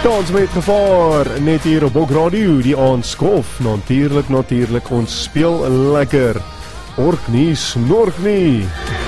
Dans met gevaar, net hier op Bok Radio, die aanskof, natuurlijk, ons speel lekker. Ork nie, snork nie.